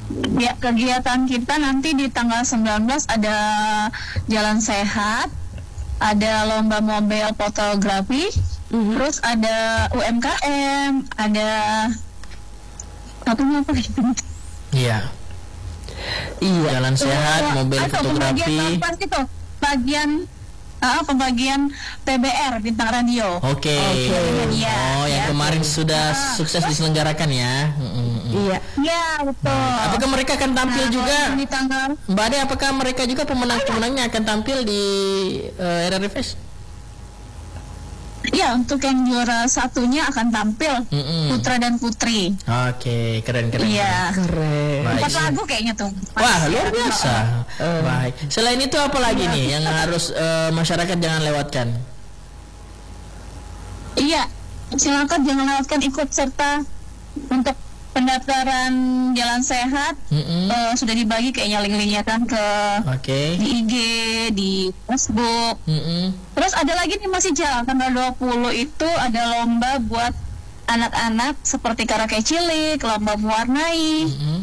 Ya, kegiatan kita nanti di tanggal 19 ada jalan sehat, ada lomba mobil fotografi, terus ada UMKM, ada satunya apa gitu. Iya. Iya. Jalan sehat, mobil fotografi. Bagian pembagian PBR bintang radio. Oke. Oh, yang kemarin sudah sukses diselenggarakan ya. Iya. Iya, betul. Apakah mereka akan tampil juga? Di tanggal Mbak Ade, apakah mereka juga pemenangnya akan tampil di RRI Fest? Iya, untuk yang juara satunya akan tampil putra dan putri. Oke, keren. Iya. Keren. 4 lagu kayaknya tuh. Wah, luar biasa. Baik. Selain itu apa lagi nih yang harus masyarakat jangan lewatkan? Iya, silakan jangan lewatkan ikut serta untuk pendaftaran jalan sehat. Sudah dibagi kayaknya link-linknya kan ke di IG, di Facebook. Terus ada lagi nih masih jalan tanggal 20 itu ada lomba buat anak-anak seperti karaoke cilik, lomba mewarnai.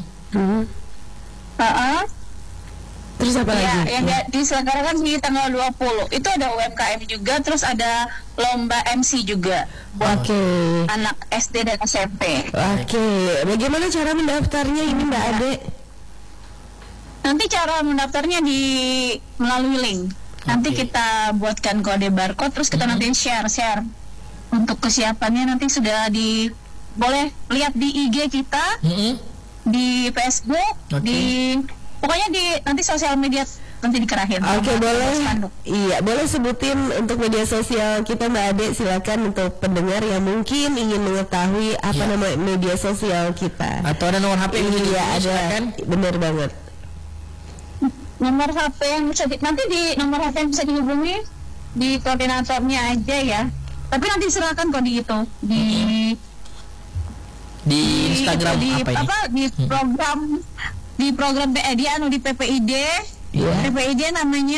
Terus apa lagi? Yang diselenggarakan di tanggal 20 itu ada UMKM juga, terus ada lomba MC juga buat anak SD dan SMP. Oke, bagaimana cara mendaftarnya ini Mbak Ade? Nanti cara mendaftarnya melalui link. Nanti kita buatkan kode barcode, terus kita nanti share untuk kesiapannya. Nanti sudah boleh lihat di IG kita, di Facebook, pokoknya nanti sosial media nanti dikerahin. Oke, boleh. Iya, boleh sebutin untuk media sosial kita Mbak Ade, silakan untuk pendengar yang mungkin ingin mengetahui apa nama media sosial kita. Atau ada nomor HP yang ada. Benar banget. Nomor HP yang bisa nanti di nomor HP yang bisa dihubungi di koordinatornya aja ya. Tapi nanti silakan kok di itu di Instagram di program di PPID. PPID namanya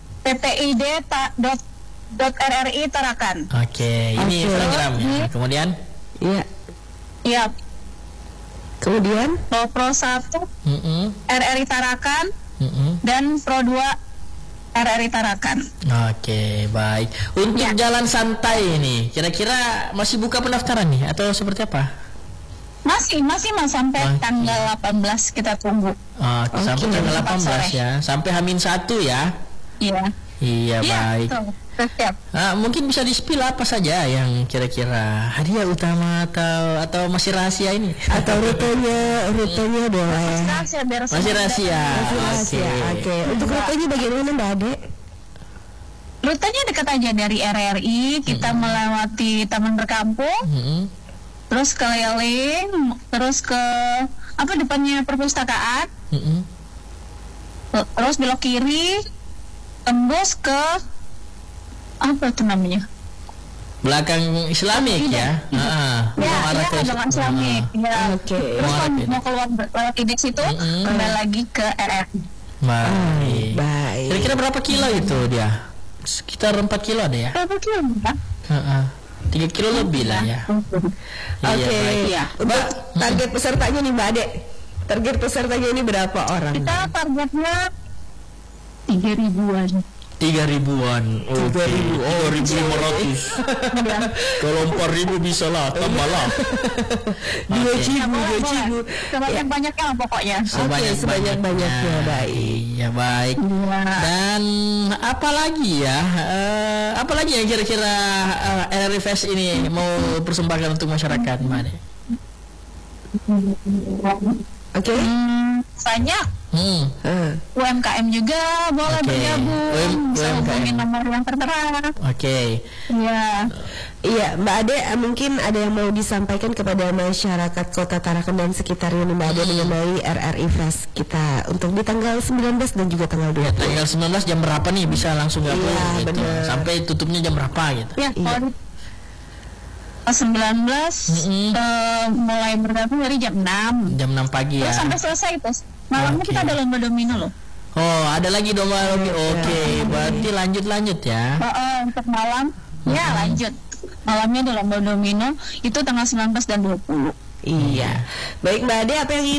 ppid.rri Tarakan. Oke, ini Instagram ya. Kemudian Iya. Kemudian Pro 1 RRI Tarakan dan Pro 2 RRI Tarakan. Oke, baik. Untuk jalan santai ini, kira-kira masih buka pendaftaran nih atau seperti apa? Masih sampai tanggal 18 kita tunggu. Sampai tanggal 18 ya. Sampai H-1 ya. Iya, baik. Mungkin bisa di-spill apa saja yang kira-kira hadiah utama atau masih rahasia ini? Atau rutenya boleh. Masih rahasia. Oke. Untuk rutenya bagaimana Mbak Ade? Rutenya dekat aja dari RRI, kita melewati Taman Berkampung. Terus keliling, terus ke depannya perpustakaan, terus belok kiri, tembus ke apa itu namanya? Belakang Islamik ya? belakang Islamik. Terus mau keluar lewat IDEX itu, kembali lagi ke RRI. Baik. Kira-kira berapa kilo itu dia? Sekitar 4 kilo ada ya? Berapa kilo? 3 kilo lebih lah ya. Mbak, target pesertanya nih Mbak Ade. Target pesertanya ini berapa orang? Kita targetnya 3.000-an. 3.000-an. 3.500. Kalau 4.000 bisa lah, tambah lah. 2.000. Sebanyak-banyaknya pokoknya. Sebanyak-banyaknya. Baik. Iya, baik. Dan apa lagi ya? Apa lagi yang kira-kira RRI Fest ini mau persembahkan untuk masyarakat, Mbak Ade? Banyak. UMKM juga boleh bergabung, bisa hubungin nomor yang tertera. Iya, Mbak Ade, mungkin ada yang mau disampaikan kepada masyarakat Kota Tarakan dan sekitarnya Mbak Ade mengenai RRI Fest kita untuk di tanggal 19 dan juga tanggal 20. Tanggal 19 jam berapa nih bisa langsung gabung gitu. Sampai tutupnya jam berapa gitu. Kalau 19 mulai bergabung dari jam 6 pagi ya. Terus sampai selesai terus. Malamnya kita ada lomba domino loh. Oh, ada lagi lomba domino. Berarti lanjut ya. Untuk malam lanjut. Malamnya ada lomba domino itu tanggal 19 dan 20. Iya. Baik Mbak Ade, apa yang